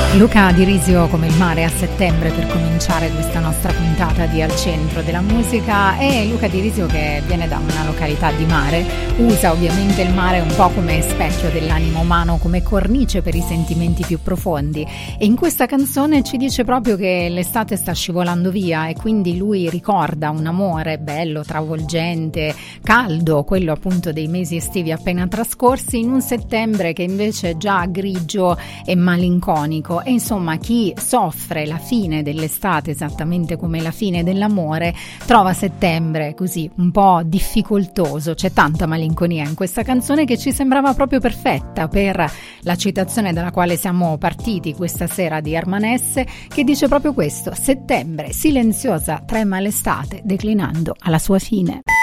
Luca Di Risio come il mare a settembre per cominciare questa nostra puntata di Al Centro della Musica. È Luca Di Risio che viene da una località di mare, usa ovviamente il mare un po' come specchio dell'animo umano, come cornice per i sentimenti più profondi, e in questa canzone ci dice proprio che l'estate sta scivolando via e quindi lui ricorda un amore bello, travolgente, caldo, quello appunto dei mesi estivi appena trascorsi, in un settembre che invece è già grigio e malinconico. E insomma, chi soffre la fine dell'estate esattamente come la fine dell'amore trova settembre così un po' difficoltoso. C'è tanta malinconia in questa canzone che ci sembrava proprio perfetta per la citazione dalla quale siamo partiti questa sera di Hermanesse, che dice proprio questo: settembre silenziosa trema l'estate declinando alla sua fine.